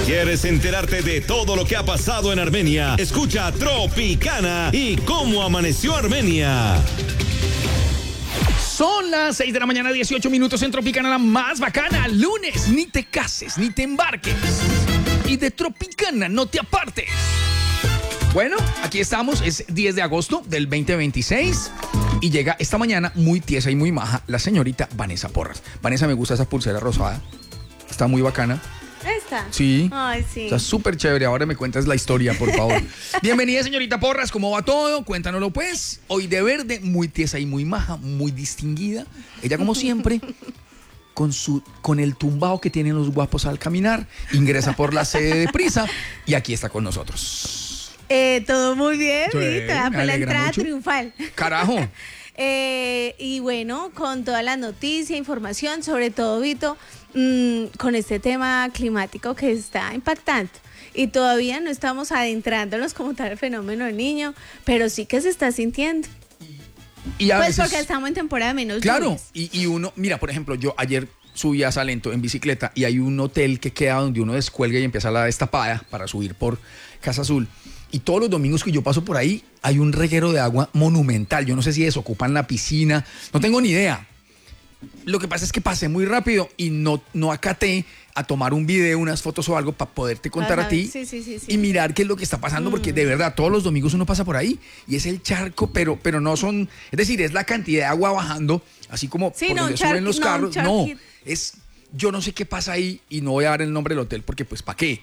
¿Quieres enterarte de todo lo que ha pasado en Armenia? Escucha Tropicana y cómo amaneció Armenia. Son las 6 de la mañana, 18 minutos en Tropicana, la más bacana. Lunes, ni te cases, ni te embarques. Y de Tropicana no te apartes. Bueno, aquí estamos, es 10 de agosto del 2026 y llega esta mañana muy tiesa y muy maja la señorita Vanessa Porras. Vanessa, me gusta esa pulsera rosada, está muy bacana. ¿Esta? Sí. Ay, sí. Está súper chévere, ahora me cuentas la historia, por favor. Bienvenida, señorita Porras, ¿cómo va todo? Cuéntanoslo pues. Hoy de verde, muy tiesa y muy maja, muy distinguida. Ella como siempre... Con el tumbao que tienen los guapos al caminar, ingresa por la sede de Prisa y aquí está con nosotros. Todo muy bien, Sí, Vito, me por la alegra entrada mucho. triunfal. Carajo. Y bueno, con toda la noticia, información, sobre todo, Vito, con este tema climático que está impactante. Y todavía no estamos adentrándonos como tal el fenómeno del Niño, pero sí que se está sintiendo. Y a Pues veces, porque estamos en temporada de menos claro, lluvias. y uno, mira, por ejemplo, yo ayer subí a Salento en bicicleta y hay un hotel que queda donde uno descuelga y empieza la destapada para subir por Casa Azul. Y todos los domingos que yo paso por ahí hay un reguero de agua monumental. Yo no sé si desocupan la piscina, no tengo ni idea. Lo que pasa es que pasé muy rápido y no acaté a tomar un video, unas fotos o algo para poderte contar a ti Sí. y mirar qué es lo que está pasando, porque de verdad todos los domingos uno pasa por ahí y es el charco, pero no son, es decir, es la cantidad de agua bajando, así como Sí, por no, donde un suben los charqui, no, un carros, charqui. no, es, yo no sé qué pasa ahí y no voy a dar el nombre del hotel porque pues ¿para qué?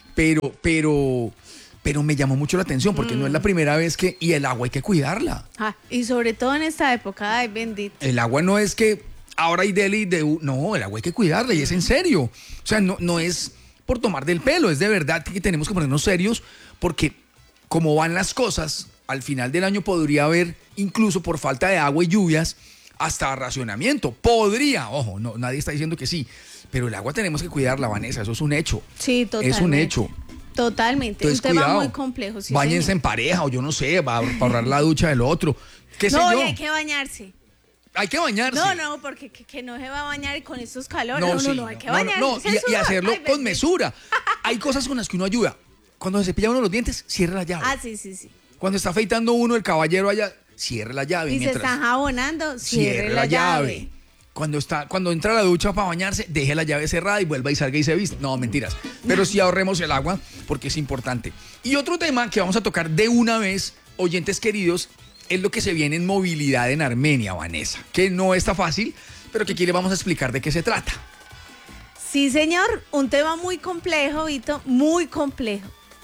Pero me llamó mucho la atención porque no es la primera vez que, y el agua hay que cuidarla. Y sobre todo en esta época, ay, bendito. El agua no es que ahora hay deli no, el agua hay que cuidarla y es en serio. O sea, no es por tomar del pelo, es de verdad que tenemos que ponernos serios porque como van las cosas, al final del año podría haber, incluso por falta de agua y lluvias, hasta racionamiento. Podría, ojo, no, nadie está diciendo que sí, pero el agua tenemos que cuidarla, Vanessa, eso es un hecho. Sí, totalmente. Es un hecho. Totalmente, Entonces, un tema cuidado. muy complejo. Sí, Báñense señor. en pareja o yo no sé, para ahorrar la ducha del otro. ¿Qué sé No, yo? y hay que bañarse. Hay que bañarse. No, porque que no se va a bañar y con estos calores. Sí, No, hay que bañarse. no, ese es y sudor. hacerlo Ay, con bendito. mesura. Hay cosas con las que uno ayuda. Cuando se cepilla uno los dientes, cierre la llave. Sí. Cuando está afeitando uno el caballero allá, cierre la llave. Y se Mientras están jabonando, cierre la llave. Cuando entra a la ducha para bañarse, deje la llave cerrada y vuelva y salga y se viste. No, mentiras. Pero sí ahorremos el agua porque es importante. Y otro tema que vamos a tocar de una vez, oyentes queridos, es lo que se viene en movilidad en Armenia, Vanessa. Que no está fácil, pero que aquí le vamos a explicar de qué se trata. Sí, señor, un tema muy complejo, Vito, muy complejo.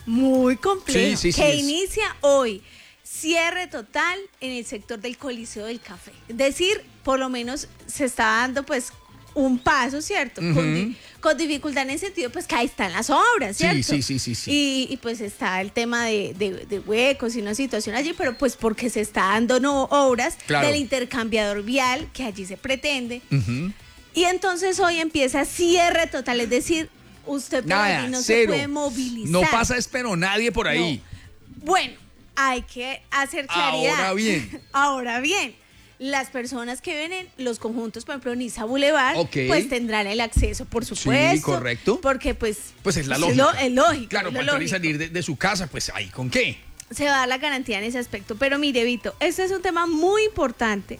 Sí, que es. inicia hoy. Cierre total en el sector del Coliseo del Café. Es decir, por lo menos se está dando pues un paso, ¿cierto? Con dificultad en el sentido pues que ahí están las obras, ¿cierto? Sí. Y pues está el tema de huecos y una situación allí, pero pues porque se está dando obras Claro. del intercambiador vial que allí se pretende. Y entonces hoy empieza cierre total, es decir, usted por allí no cero. se puede movilizar. No pasa espero nadie por ahí. No. Bueno, hay que hacer claridad. Ahora bien. Las personas que ven en los conjuntos, por ejemplo, Niza Boulevard, Ok. pues tendrán el acceso, por supuesto. Sí, correcto. Porque pues Pues es la lógica. Es lógico. Claro, es lo para entrar y lógico. salir de su casa, pues ahí, ¿con qué? Se va a dar la garantía en ese aspecto. Pero mire, Vito, este es un tema muy importante,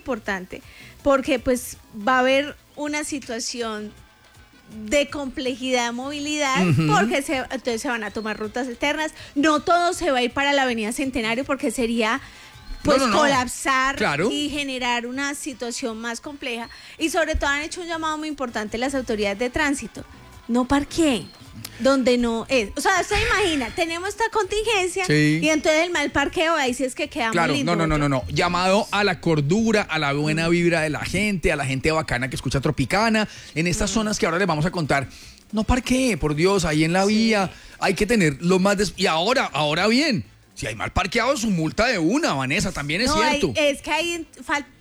porque pues va a haber una situación de complejidad de movilidad, porque entonces se van a tomar rutas alternas. No todo se va a ir para la Avenida Centenario, porque sería pues No. colapsar, Claro. y generar una situación más compleja. Y sobre todo han hecho un llamado muy importante las autoridades de tránsito. No parqueen donde no es. O sea, usted imagina, tenemos esta contingencia, Sí. y entonces el mal parqueo ahí sí es que quedamos Claro, lindo. no. Llamado a la cordura, a la buena vibra de la gente, a la gente bacana que escucha Tropicana, en estas zonas que ahora les vamos a contar. No parquee, por Dios, ahí en la vía. Hay que tener lo más... Y ahora bien, si hay mal parqueado, su multa de una, Vanessa, también es cierto. Es que ahí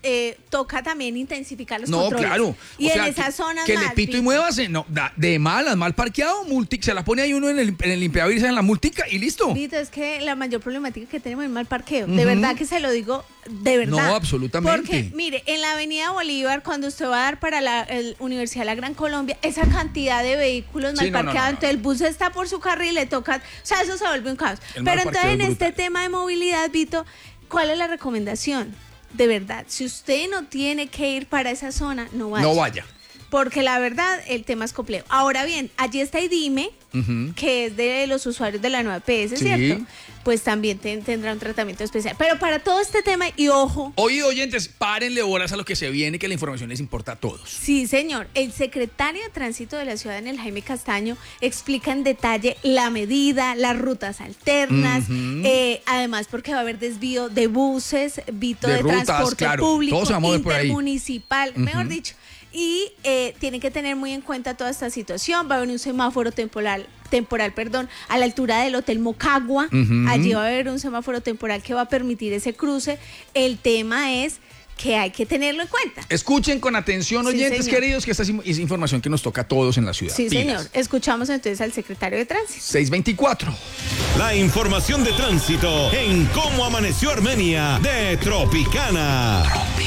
toca también intensificar los No, controles. claro. Y O sea, en esas zonas que más, le pito y muévase, no, de malas, mal parqueado, se la pone ahí uno en el limpiador y se en la multica y listo. Vito, es que la mayor problemática que tenemos es el mal parqueo. De verdad que se lo digo, de verdad. No, absolutamente. Porque, mire, en la avenida Bolívar, cuando usted va a dar para la Universidad de la Gran Colombia, esa cantidad de vehículos mal Sí, no, parqueados, no. entonces el bus está por su carril, le toca, o sea, eso se vuelve un caos. El mal Pero parqueo entonces en es este brutal. tema de movilidad, Vito, ¿cuál es la recomendación? De verdad, si usted no tiene que ir para esa zona, no vaya. No vaya. Porque la verdad, el tema es complejo. Ahora bien, allí está IDIME, que es de los usuarios de la nueva PS, Sí. ¿cierto? Pues también tendrá un tratamiento especial. Pero para todo este tema, y ojo, Oye, oyentes, párenle bolas a lo que se viene, que la información les importa a todos. sí, señor. El secretario de Tránsito de la ciudad, Daniel Jaime Castaño, explica en detalle la medida, las rutas alternas, además porque va a haber desvío de buses, Vito, De de rutas, transporte claro. público, Todos se van a mover por ahí. intermunicipal, mejor dicho. Y tienen que tener muy en cuenta toda esta situación. Va a haber un semáforo temporal, a la altura del Hotel Mocagua. Allí va a haber un semáforo temporal que va a permitir ese cruce. El tema es que hay que tenerlo en cuenta. Escuchen con atención, Sí, oyentes señor. queridos, que esta es información que nos toca a todos en la ciudad. Sí, Pilas. señor. Escuchamos entonces al secretario de Tránsito. 624. La información de tránsito en Cómo Amaneció Armenia de Tropicana.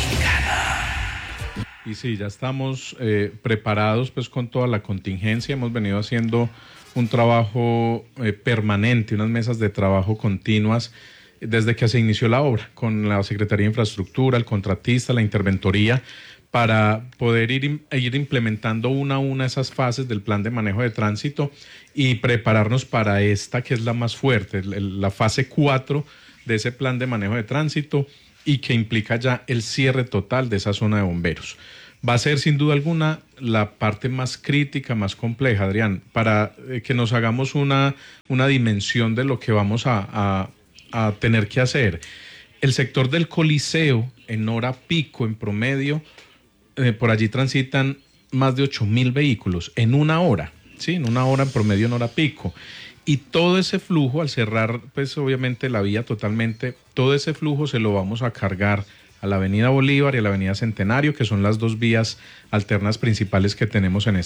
Y sí, ya estamos preparados pues con toda la contingencia. Hemos venido haciendo un trabajo permanente, unas mesas de trabajo continuas desde que se inició la obra, con la Secretaría de Infraestructura, el contratista, la interventoría, para poder ir implementando una a una esas fases del plan de manejo de tránsito y prepararnos para esta, que es la más fuerte, la fase 4 de ese plan de manejo de tránsito, y que implica ya el cierre total de esa zona de bomberos. Va a ser sin duda alguna la parte más crítica, más compleja, Adrián, para que nos hagamos una dimensión de lo que vamos a tener que hacer. El sector del Coliseo, en hora pico, en promedio, por allí transitan más de 8.000 vehículos en una hora, ¿sí? En una hora en promedio, en hora pico. Y todo ese flujo, al cerrar, pues obviamente la vía totalmente, todo ese flujo se lo vamos a cargar a la Avenida Bolívar y a la Avenida Centenario, que son las dos vías alternas principales que tenemos en